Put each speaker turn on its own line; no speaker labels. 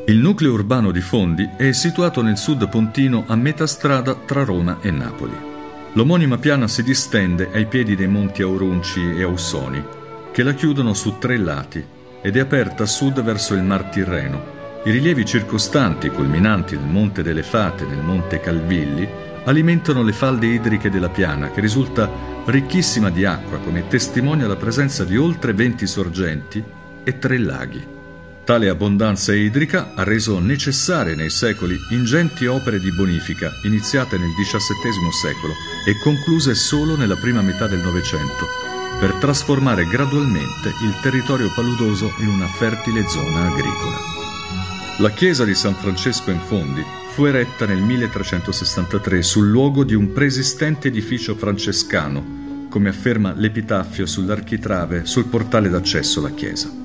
Il nucleo urbano di Fondi è situato nel sud pontino a metà strada tra Roma e Napoli. L'omonima piana si distende ai piedi dei monti Aurunci e Aussoni, che la chiudono su 3 lati, ed è aperta a sud verso il Mar Tirreno. I rilievi circostanti, culminanti nel Monte delle Fate e nel Monte Calvilli, alimentano le falde idriche della piana, che risulta ricchissima di acqua, come testimonia la presenza di oltre 20 sorgenti e 3 laghi. Tale abbondanza idrica ha reso necessarie nei secoli ingenti opere di bonifica iniziate nel XVII secolo e concluse solo nella prima metà del Novecento, per trasformare gradualmente il territorio paludoso in una fertile zona agricola. La chiesa di San Francesco in Fondi fu eretta nel 1363 sul luogo di un preesistente edificio francescano, come afferma l'epitaffio sull'architrave sul portale d'accesso alla chiesa.